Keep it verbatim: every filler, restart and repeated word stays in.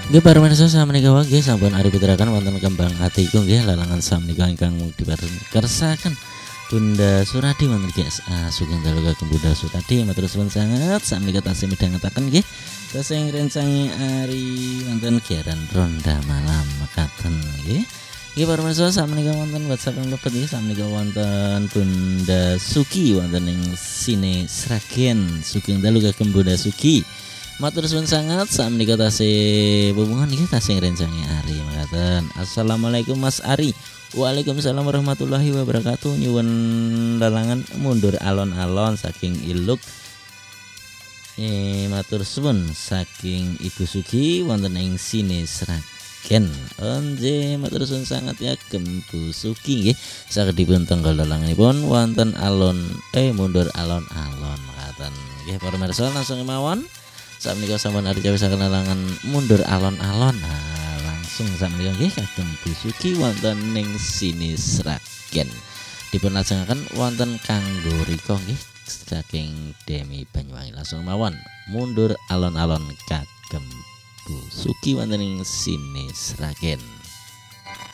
Nggih para mirsa samenika wae nggih sampun ari piterakan wonten kembang atiku nggih lalangan samenika ingkang dipun kersaken Bunda Suradi wonten G S A Sugeng Dalu Kagem Bunda Suradi matur suwun sanget samenika tasih midhangetaken nggih tasih ngrencangi ari wonten giaran ronda malam mekaten nggih. Nggih para mirsa samenika wonten WhatsApp yang lebet nggih samenika wonten Bunda Sugi wonten ing Sine Sragen Sugeng Dalu Kagem Bunda Sugi. Matur suwun sangat samenika tasih bubungan nggih tasih ngrencangi ari mekaten. Assalamualaikum Mas Ari. Waalaikumsalam warahmatullahi wabarakatuh. Nyuwun lalangan mundur alon-alon saking Iluk. Eh matur suwun saking Ibu Sugi wonten ing Sine Sragen. Onje matur suwun sangat ya Gembu Sugi nggih. Saged dipun tenggal lalanganipun wonten alon eh mundur alon-alon mekaten. Nggih para mirsa langsung mawon. Samenika sampun ari cawisaken lalangan mundur alon-alon. Nah, langsung samenika nggih kagem Bu Sugi wonten ning Sine Sragen. Dipun lajengaken wonten kanggo rika nggih saking Demi Banyuwangi. Langsung mawon mundur alon-alon kagem Bu Sugi wonten ning Sine Sragen.